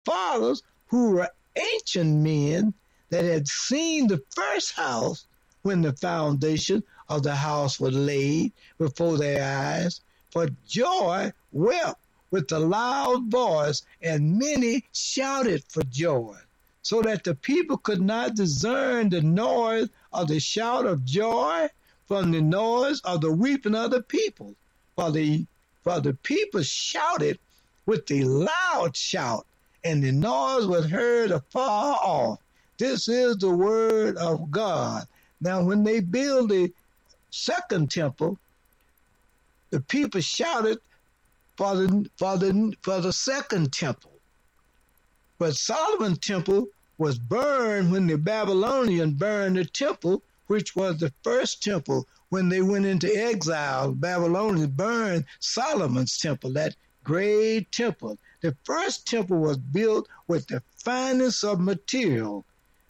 fathers who were ancient men that had seen the first house when the foundation of the house was laid before their eyes, for joy wept with a loud voice, and many shouted for joy, so that the people could not discern the noise of the shout of joy from the noise of the weeping of the people. For the people shouted with a loud shout, and the noise was heard afar off. This is the word of God. Now, when they built the second temple, the people shouted for the second temple. But Solomon's temple was burned when the Babylonians burned the temple, which was the first temple. When they went into exile, Babylonians burned Solomon's temple, that great temple. The first temple was built with the finest of material,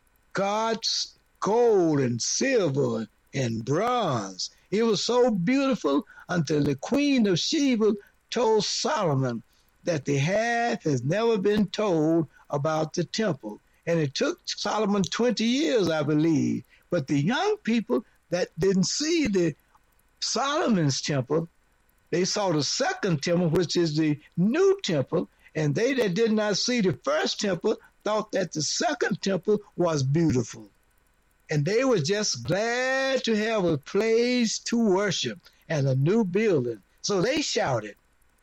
God's gold and silver and bronze. It was so beautiful until the Queen of Sheba told Solomon that the half has never been told about the temple. And it took Solomon 20 years, I believe. But the young people that didn't see the Solomon's temple, they saw the second temple, which is the new temple, and they that did not see the first temple thought that the second temple was beautiful. And they were just glad to have a place to worship and a new building. So they shouted.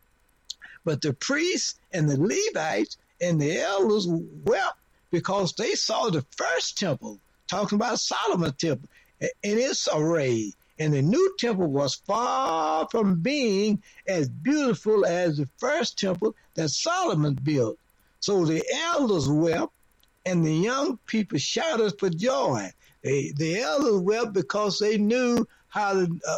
But the priests and the Levites and the elders wept because they saw the first temple, talking about Solomon's temple, in its array. And the new temple was far from being as beautiful as the first temple that Solomon built. So the elders wept, and the young people shouted for joy. The elders wept because they knew how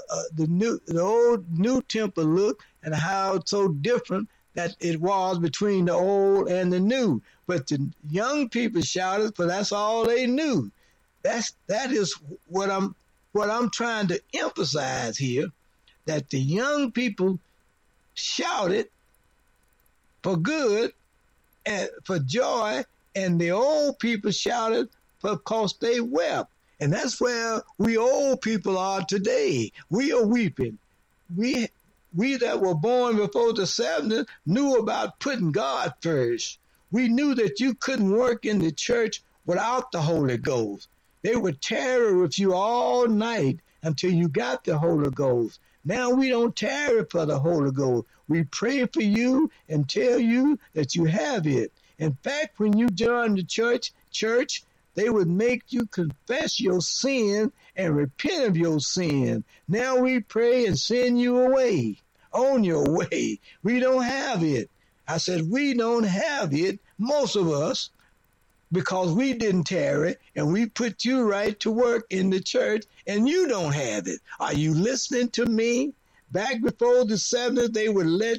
the old new temple looked and how it's so different that it was between the old and the new. But the young people shouted, for that's all they knew. That is what I'm trying to emphasize here, that the young people shouted for good and for joy, and the old people shouted because they wept. And that's where we old people are today. We are weeping. We that were born before the 70s knew about putting God first. We knew that you couldn't work in the church without the Holy Ghost. They would tarry with you all night until you got the Holy Ghost. Now we don't tarry for the Holy Ghost. We pray for you and tell you that you have it. In fact, when you join the church, they would make you confess your sin and repent of your sin. Now we pray and send you away, on your way. We don't have it. I said, we don't have it, most of us, because we didn't tarry, and we put you right to work in the church, and you don't have it. Are you listening to me? Back before the 70s, they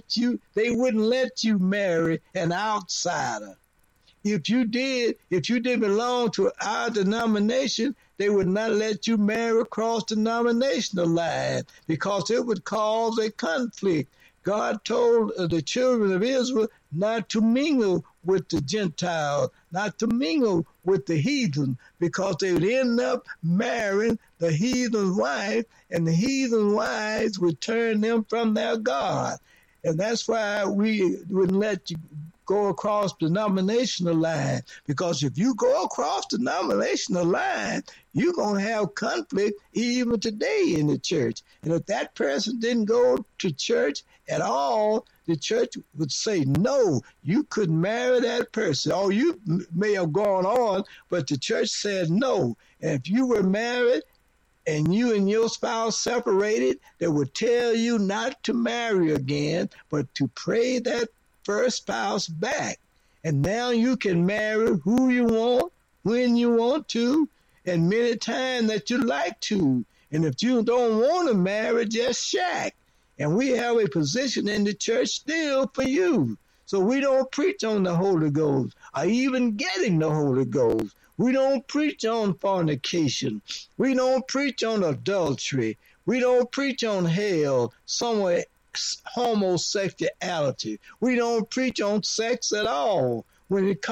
wouldn't let you marry an outsider. If you didn't belong to our denomination, they would not let you marry across the denominational line because it would cause a conflict. God told the children of Israel not to mingle with the Gentiles, not to mingle with the heathen, because they would end up marrying the heathen wife, and the heathen wives would turn them from their God. And that's why we wouldn't let you go across the denominational line, because if you go across the denominational line, you're going to have conflict even today in the church. And if that person didn't go to church at all, the church would say, no, you couldn't marry that person. Or you may have gone on, but the church said no. And if you were married and you and your spouse separated, they would tell you not to marry again, but to pray that first spouse back. And now you can marry who you want, when you want to, and many times that you like to. And if you don't want to marry, just shack. And we have a position in the church still for you. So we don't preach on the Holy Ghost or even getting the Holy Ghost. We don't preach on fornication. We don't preach on adultery. We don't preach on hell, somewhere homosexuality. We don't preach on sex at all. when it